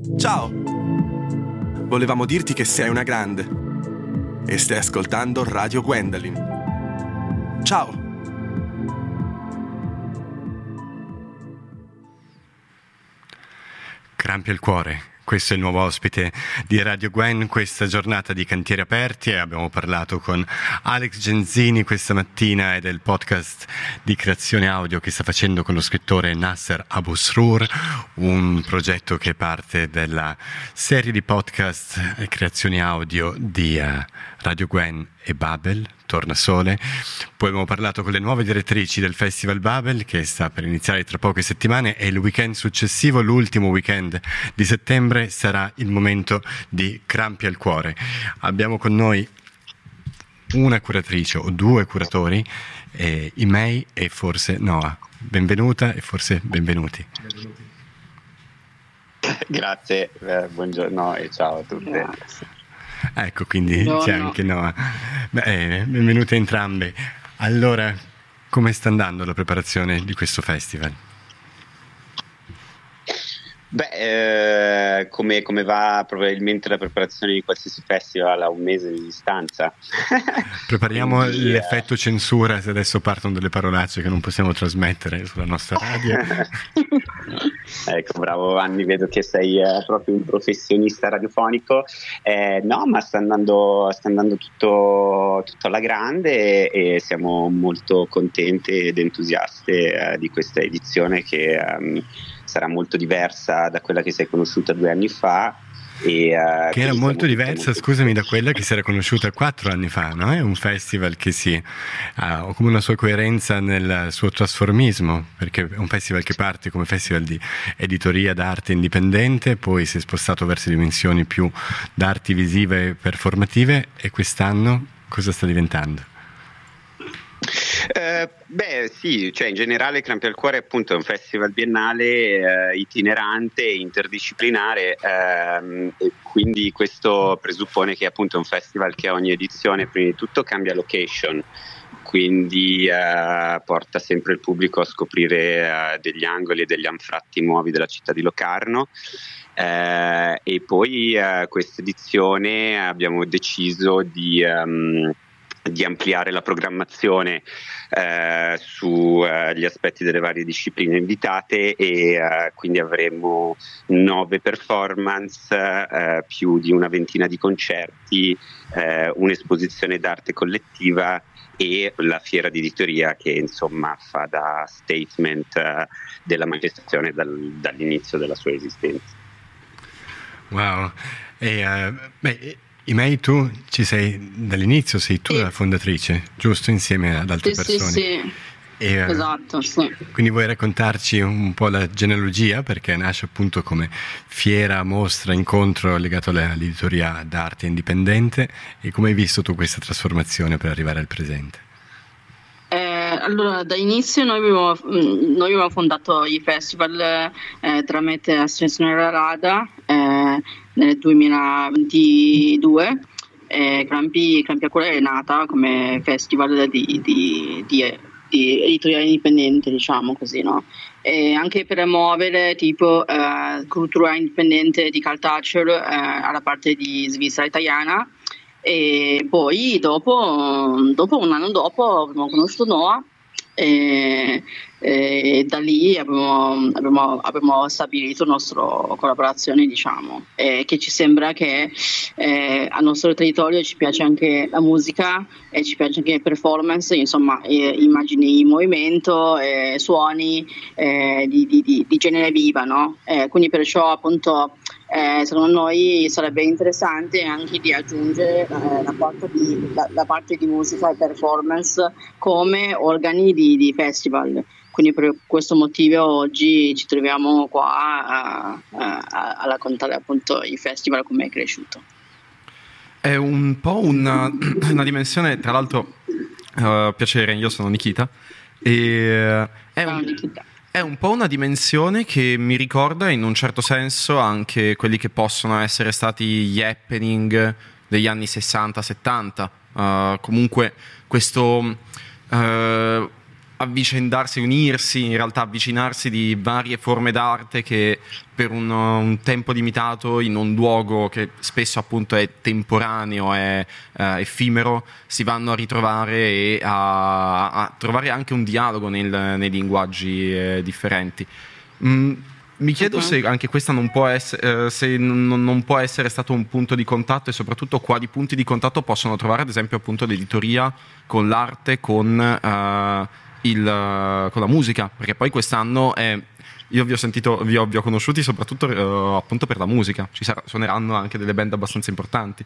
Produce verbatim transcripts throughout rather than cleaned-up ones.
Ciao! Volevamo dirti che sei una grande e stai ascoltando Radio Gwendolyn. Ciao! Crampia il cuore. Questo è il nuovo ospite di Radio Gwen, questa giornata di Cantieri Aperti, e abbiamo parlato con Alex Genzini questa mattina e del podcast di creazione audio che sta facendo con lo scrittore Nasser Abu Srour, un progetto che è parte della serie di podcast e creazioni audio di uh, Radio Gwen e Babel, Tornasole. Poi abbiamo parlato con le nuove direttrici del Festival Babel, che sta per iniziare tra poche settimane, e il weekend successivo, l'ultimo weekend di settembre, sarà il momento di Crampia il cuore. Abbiamo con noi una curatrice o due curatori, eh, Imei e forse Noah. Benvenuta e forse benvenuti. Grazie, eh, buongiorno e ciao a tutte. Grazie. Ecco, quindi No, c'è no. anche Noah. Beh, benvenute entrambe. Allora, come sta andando la preparazione di questo festival? Beh, eh, come, come va probabilmente la preparazione di qualsiasi festival a un mese di distanza. Prepariamo Quindi, l'effetto censura se adesso partono delle parolacce che non possiamo trasmettere sulla nostra radio. Ecco, bravo Vanni, vedo che sei eh, proprio un professionista radiofonico. Eh, no, ma sta andando, sta andando tutto, tutto alla grande e, e siamo molto contenti ed entusiaste eh, di questa edizione che um, sarà molto diversa da quella che si è conosciuta due anni fa. E, uh, Che era molto diversa, molto scusami, da quella che si era conosciuta quattro anni fa, no? È un festival che si ha come una sua coerenza nel suo trasformismo, perché è un festival che parte come festival di editoria d'arte indipendente, poi si è spostato verso dimensioni più d'arti visive e performative, e quest'anno cosa sta diventando? Eh, beh sì, cioè in generale Crampia al cuore appunto è un festival biennale eh, itinerante, interdisciplinare, ehm, e quindi questo presuppone che appunto è un festival che a ogni edizione prima di tutto cambia location, quindi eh, porta sempre il pubblico a scoprire eh, degli angoli e degli anfratti nuovi della città di Locarno. Eh, e poi eh, questa edizione abbiamo deciso di um, di ampliare la programmazione eh, sugli eh, aspetti delle varie discipline invitate, e eh, quindi avremo nove performance, eh, più di una ventina di concerti, eh, un'esposizione d'arte collettiva e la fiera di editoria che insomma fa da statement eh, della manifestazione dal, dall'inizio della sua esistenza. Wow, e, uh, beh, Imei, tu ci sei dall'inizio, sei tu Sì. la fondatrice, giusto? Insieme ad altre Sì, persone. sì, sì. E, uh, Esatto, sì. Quindi vuoi raccontarci un po' la genealogia, perché nasce appunto come fiera, mostra, incontro legato all'editoria d'arte indipendente, e come hai visto tu questa trasformazione per arrivare al presente? Eh, allora, da inizio noi abbiamo, mh, noi abbiamo fondato i festival eh, tramite l'associazione Rada eh, nel duemilaventidue. Eh, Crampi, Crampi al cuore è nata come festival di, di, di, di editoria indipendente, diciamo così, no? E anche per muovere tipo eh, cultura indipendente di Caltaceo eh, alla parte di Svizzera italiana. E poi dopo, dopo un anno dopo abbiamo conosciuto Noah, e, e da lì abbiamo, abbiamo, abbiamo stabilito la nostra collaborazione, diciamo, e che ci sembra che eh, al nostro territorio ci piace anche la musica e ci piace anche performance, insomma, eh, immagini in movimento, eh, suoni eh, di, di, di, di genere viva, no? Eh, quindi perciò appunto Eh, secondo noi sarebbe interessante anche di aggiungere eh, la, parte di, la, la parte di musica e performance come organi di, di festival. Quindi per questo motivo oggi ci troviamo qua a, a, a raccontare appunto il festival come è cresciuto. È un po' una, una dimensione, tra l'altro, uh, piacere, io sono Nikita, e è Ciao, un, Nikita. È un po' una dimensione che mi ricorda in un certo senso anche quelli che possono essere stati gli happening degli anni sessanta settanta. Uh, comunque questo uh, avvicendarsi, unirsi, in realtà avvicinarsi di varie forme d'arte che per un, un tempo limitato in un luogo che spesso appunto è temporaneo, è eh, effimero, si vanno a ritrovare e a, a trovare anche un dialogo nel, nei linguaggi eh, differenti. Mm, mi chiedo uh-huh. se anche questa non può essere, eh, se non, non può essere stato un punto di contatto, e soprattutto quali punti di contatto possono trovare ad esempio appunto l'editoria con l'arte, con uh, Il, con la musica, perché poi quest'anno è, io vi ho sentito, vi ho, vi ho conosciuti soprattutto uh, appunto per la musica, ci sarà, suoneranno anche delle band abbastanza importanti.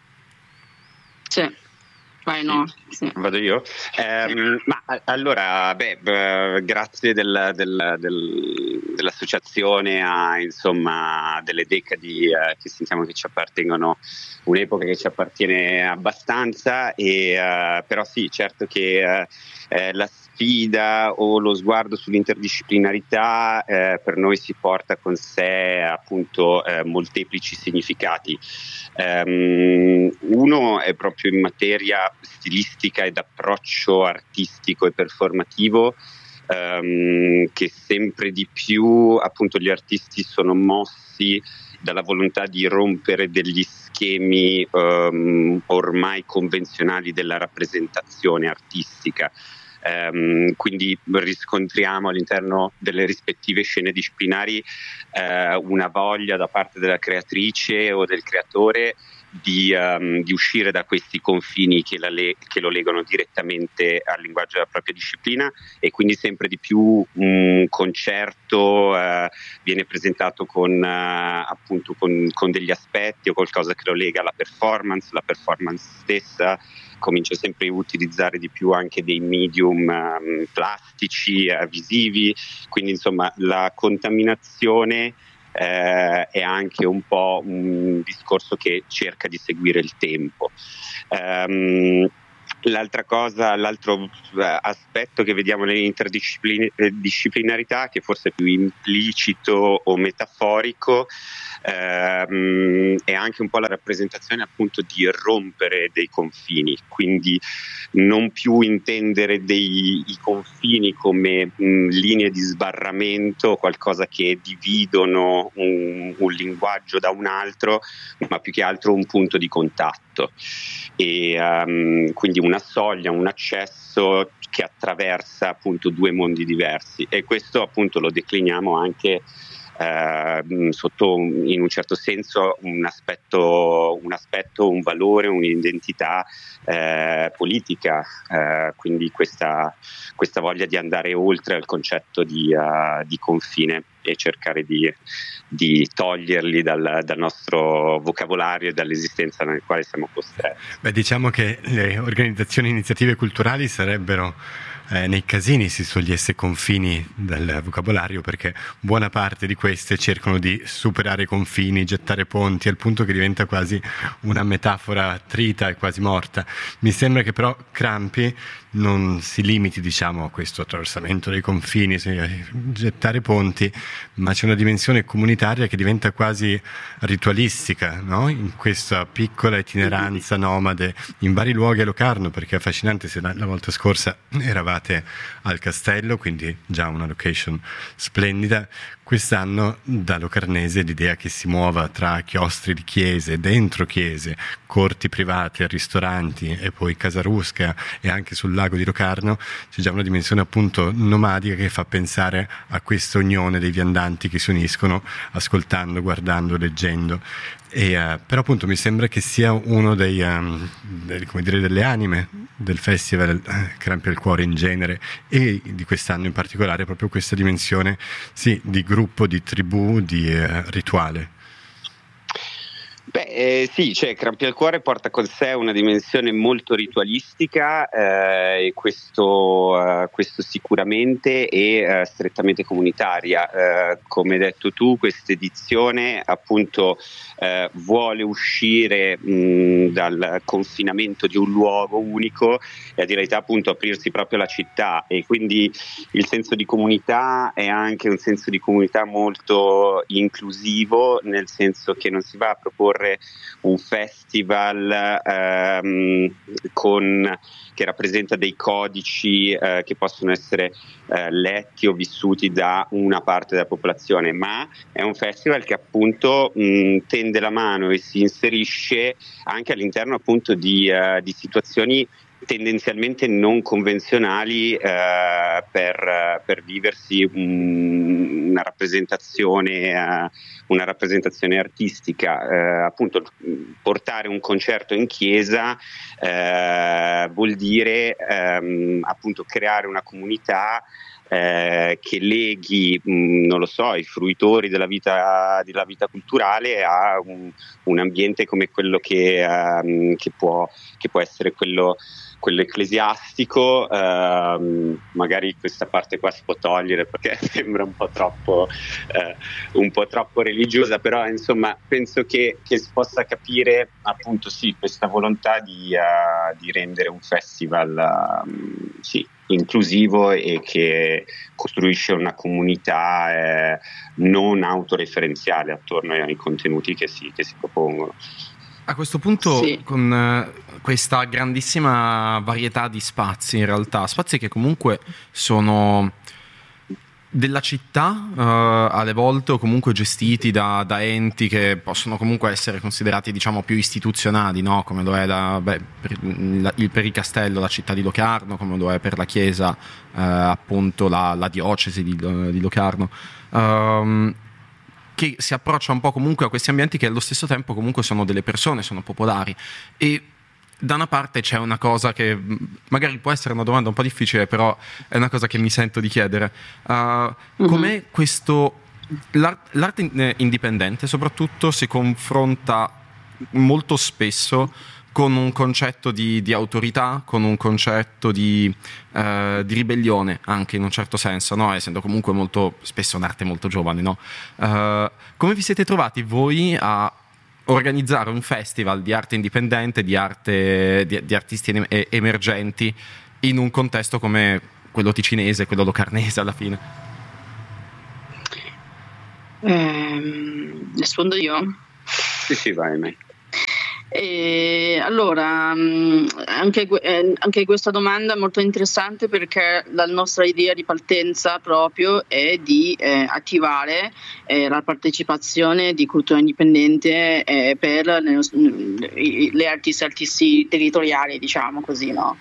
Sì. Vai, no. Sì. Vado io? Eh, ma allora, beh, beh grazie del, del, del, dell'associazione a insomma delle decadi eh, che sentiamo che ci appartengono, un'epoca che ci appartiene abbastanza, e eh, però sì, certo che eh, la sfida o lo sguardo sull'interdisciplinarità eh, per noi si porta con sé appunto eh, molteplici significati. Um, uno è proprio in materia stilistica ed approccio artistico e performativo, um, che sempre di più appunto gli artisti sono mossi dalla volontà di rompere degli schemi um, ormai convenzionali della rappresentazione artistica. Um, quindi riscontriamo all'interno delle rispettive scene disciplinari uh, una voglia da parte della creatrice o del creatore di, um, di uscire da questi confini che, la le- che lo legano direttamente al linguaggio della propria disciplina, e quindi sempre di più un concerto uh, viene presentato con, uh, appunto con, con degli aspetti o qualcosa che lo lega alla performance, la performance stessa comincia sempre a utilizzare di più anche dei medium um, plastici, uh, visivi, quindi insomma la contaminazione eh, è anche un po' un discorso che cerca di seguire il tempo. Um, L'altra cosa, l'altro aspetto che vediamo nell'interdisciplinarità, che forse è più implicito o metaforico, ehm, è anche un po' la rappresentazione appunto di rompere dei confini, quindi non più intendere dei, i confini come mh, linee di sbarramento, qualcosa che dividono un, un linguaggio da un altro, ma più che altro un punto di contatto. E um, quindi una soglia, un accesso che attraversa appunto due mondi diversi, e questo appunto lo decliniamo anche eh, sotto in un certo senso un aspetto, un aspetto, un valore, un'identità eh, politica, eh, quindi questa, questa voglia di andare oltre al concetto di, uh, di confine e cercare di, di toglierli dal, dal nostro vocabolario e dall'esistenza nel quale siamo costretti. Beh, diciamo che le organizzazioni e iniziative culturali sarebbero eh, nei casini se si togliesse confini dal vocabolario, perché buona parte di queste cercano di superare i confini, gettare ponti, al punto che diventa quasi una metafora trita e quasi morta. Mi sembra che però Crampi non si limiti, diciamo, a questo attraversamento dei confini, a gettare ponti, ma c'è una dimensione comunitaria che diventa quasi ritualistica, no? In questa piccola itineranza nomade in vari luoghi a Locarno, perché è affascinante. Se la, la volta scorsa eravate al castello, quindi già una location splendida, quest'anno da locarnese l'idea che si muova tra chiostri di chiese, dentro chiese, corti private, ristoranti e poi Casarusca e anche sul lago di Locarno, c'è già una dimensione appunto nomadica che fa pensare a questa unione dei viandanti che si uniscono ascoltando, guardando, leggendo. E, uh, però appunto mi sembra che sia uno dei, um, dei, come dire, delle anime del festival uh, Crampi al Cuore in genere, e di quest'anno in particolare proprio questa dimensione sì, di gruppo, di tribù, di uh, rituale. Beh, eh, sì, cioè Crampi al Cuore porta con sé una dimensione molto ritualistica, eh, e questo, uh, questo sicuramente, e uh, strettamente comunitaria. Uh, come hai detto tu, questa edizione appunto uh, vuole uscire mh, dal confinamento di un luogo unico e a dire la verità appunto aprirsi proprio alla città, e quindi il senso di comunità è anche un senso di comunità molto inclusivo, nel senso che non si va a proporre un festival ehm, con, che rappresenta dei codici eh, che possono essere eh, letti o vissuti da una parte della popolazione, ma è un festival che appunto mh, tende la mano e si inserisce anche all'interno appunto di, uh, di situazioni tendenzialmente non convenzionali eh, per, per viversi un, una rappresentazione uh, una rappresentazione artistica. Eh, appunto portare un concerto in chiesa eh, vuol dire ehm, appunto creare una comunità Eh, che leghi, mh, non lo so, i fruitori della vita, della vita culturale a un, un ambiente come quello che, um, che, può, che può essere quello, quello ecclesiastico. Uh, magari questa parte qua si può togliere perché sembra un po' troppo, uh, un po' troppo religiosa, però insomma penso che, che si possa capire appunto sì, questa volontà di, uh, di rendere un festival uh, sì, inclusivo e che costruisce una comunità eh, non autoreferenziale attorno ai contenuti che si, che si propongono. A questo punto, sì. con uh, questa grandissima varietà di spazi, in realtà, spazi che comunque sono della città, uh, alle volte, o comunque gestiti da, da enti che possono comunque essere considerati, diciamo, più istituzionali, no? Come lo è la, beh, per, la, il per il castello, la città di Locarno, come lo è per la chiesa, uh, appunto la, la diocesi di, di Locarno, um, che si approccia un po' comunque a questi ambienti che allo stesso tempo comunque sono delle persone, sono popolari. E da una parte c'è una cosa che magari può essere una domanda un po' difficile, però è una cosa che mi sento di chiedere. Uh, mm-hmm. Com'è questo... L'art- l'arte indipendente soprattutto si confronta molto spesso con un concetto di, di autorità, con un concetto di, uh, di ribellione anche in un certo senso, no? Essendo comunque molto spesso un'arte molto giovane, no? Uh, come vi siete trovati voi a organizzare un festival di arte indipendente, di arte di, di artisti em- emergenti in un contesto come quello ticinese, quello locarnese alla fine? Eh, rispondo io? Sì, sì, vai, vai. E allora, anche, anche questa domanda è molto interessante perché la nostra idea di partenza proprio è di eh, attivare eh, la partecipazione di cultura indipendente eh, per le, le artisti artisti territoriali, diciamo così, no?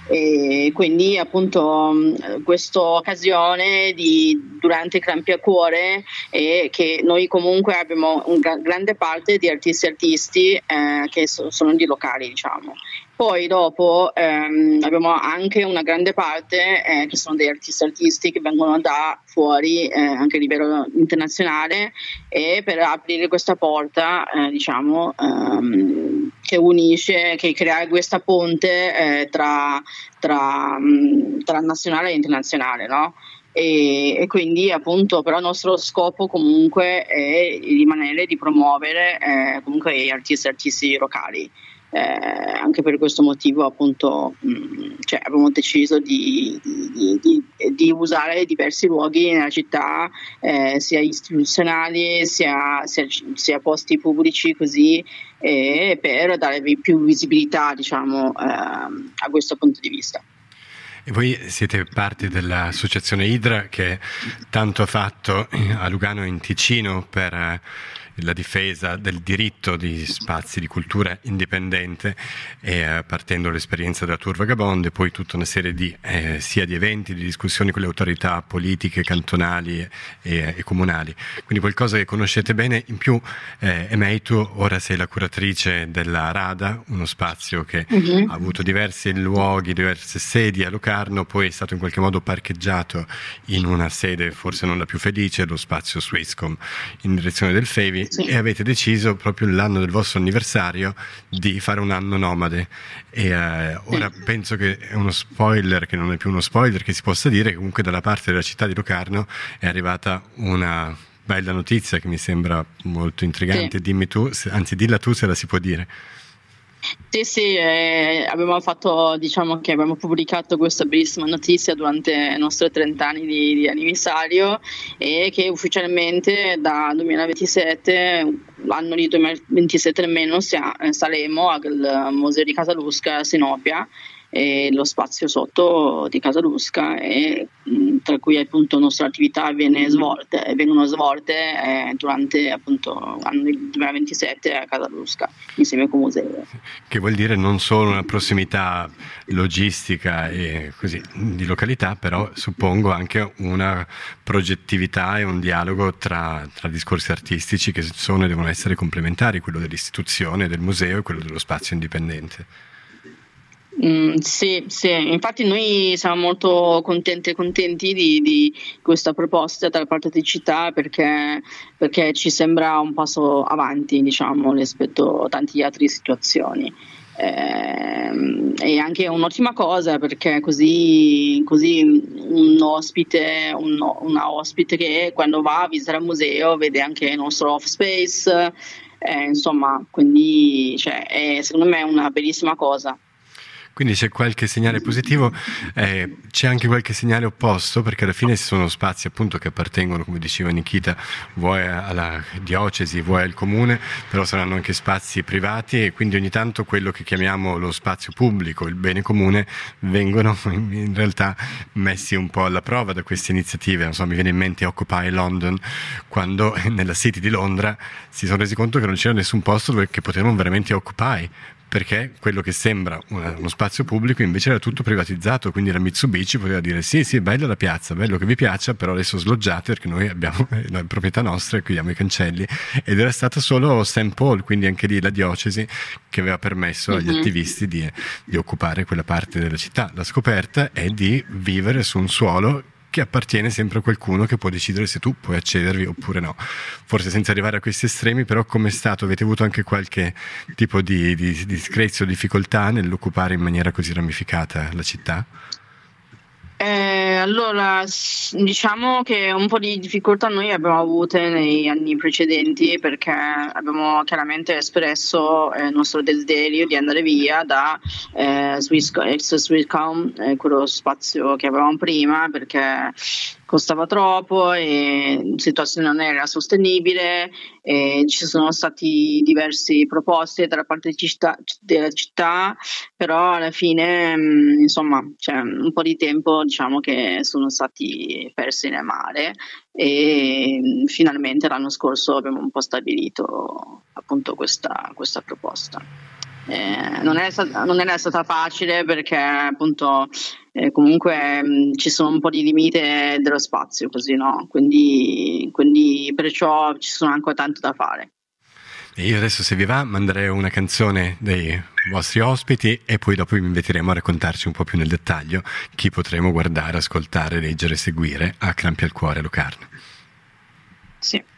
E quindi appunto questa occasione di, durante Crampi a Cuore è che noi comunque abbiamo una grande parte di artisti artisti eh, che so, sono di locali, diciamo. Poi dopo ehm, abbiamo anche una grande parte eh, che sono degli artisti artisti che vengono da fuori eh, anche a livello internazionale, e per aprire questa porta eh, diciamo ehm, che unisce, che crea questa ponte eh, tra, tra, tra nazionale e internazionale, no? E, e quindi appunto però il nostro scopo comunque è rimanere di promuovere eh, comunque gli artisti artisti locali. Eh, anche per questo motivo appunto mh, cioè, abbiamo deciso di, di, di, di usare diversi luoghi nella città, eh, sia istituzionali sia, sia, sia posti pubblici, così eh, per dare più visibilità, diciamo, eh, a questo punto di vista. E voi siete parte dell'associazione Idra, che tanto ha fatto a Lugano e in Ticino per la difesa del diritto di spazi di cultura indipendente, e eh, partendo dall'esperienza della Tour Vagabonde, poi tutta una serie di eh, sia di eventi, di discussioni con le autorità politiche, cantonali e, e comunali. Quindi qualcosa che conoscete bene. In più, eh, Emei, tu ora sei la curatrice della Rada, uno spazio che uh-huh. ha avuto diversi luoghi, diverse sedi a Locarno, poi è stato in qualche modo parcheggiato in una sede forse non la più felice, lo spazio Swisscom, in direzione del Fevi. Sì. E avete deciso proprio l'anno del vostro anniversario di fare un anno nomade, e eh, ora sì. penso che è uno spoiler, che non è più uno spoiler, che si possa dire che comunque dalla parte della città di Locarno è arrivata una bella notizia che mi sembra molto intrigante. Sì. Dimmi tu, anzi dilla tu se la si può dire. Sì, sì, eh, abbiamo fatto, diciamo che abbiamo pubblicato questa bellissima notizia durante i nostri trenta anni di, di anniversario, e che ufficialmente da duemilaventisette l'anno di duemilaventisette almeno saremo al Museo di Casalusca a Sinopia, e lo spazio sotto di Casalusca, e tra cui appunto la nostra attività viene svolta, vengono svolte eh, durante appunto l'anno duemilaventisette a Casalusca insieme con museo. Che vuol dire non solo una prossimità logistica e così di località, però suppongo anche una progettività e un dialogo tra, tra discorsi artistici che sono e devono essere complementari, quello dell'istituzione, del museo e quello dello spazio indipendente. Mm, sì, sì, infatti noi siamo molto contenti e contenti di, di questa proposta da parte di città, perché, perché ci sembra un passo avanti, diciamo, rispetto a tante altre situazioni. Eh, è anche un'ottima cosa, perché così, così un ospite, un, una ospite che quando va a visitare il museo vede anche il nostro off space, eh, insomma, quindi cioè, è, secondo me è una bellissima cosa. Quindi c'è qualche segnale positivo, eh, c'è anche qualche segnale opposto, perché alla fine sono spazi appunto che appartengono, come diceva Nikita, vuoi alla diocesi, vuoi al comune, però saranno anche spazi privati, e quindi ogni tanto quello che chiamiamo lo spazio pubblico, il bene comune, vengono in realtà messi un po' alla prova da queste iniziative. Non so, mi viene in mente Occupy London, quando nella City di Londra si sono resi conto che non c'era nessun posto dove che potevano veramente occupy, perché quello che sembra uno spazio pubblico invece era tutto privatizzato, quindi la Mitsubishi poteva dire sì sì, bella la piazza, bello che vi piaccia, però adesso sloggiate perché noi abbiamo la proprietà nostra e chiudiamo i cancelli. Ed era stata solo Saint Paul, quindi anche lì la diocesi, che aveva permesso agli mm-hmm. attivisti di, di occupare quella parte della città. La scoperta è di vivere su un suolo che appartiene sempre a qualcuno che può decidere se tu puoi accedervi oppure no. Forse senza arrivare a questi estremi, però come è stato? Avete avuto anche qualche tipo di, di, di screzio o difficoltà nell'occupare in maniera così ramificata la città? Eh, allora, diciamo che un po' di difficoltà noi abbiamo avute negli anni precedenti, perché abbiamo chiaramente espresso eh, il nostro desiderio di andare via da eh, Swiss, ex Swisscom, eh, quello spazio che avevamo prima, perché costava troppo e la situazione non era sostenibile, e ci sono stati diverse proposte da parte di città, della città, però alla fine mh, insomma c'è un po' di tempo, diciamo, che sono stati persi nel mare, e mh, finalmente l'anno scorso abbiamo un po' stabilito appunto questa, questa proposta. Eh, non, è stata, non era stata facile, perché appunto eh, comunque mh, ci sono un po' di limite dello spazio, così, no? Quindi, quindi perciò ci sono ancora tanto da fare. E io adesso, se vi va, manderei una canzone dei vostri ospiti e poi dopo vi inviteremo a raccontarci un po' più nel dettaglio chi potremo guardare, ascoltare, leggere e seguire a Crampi al Cuore Locarno. Sì.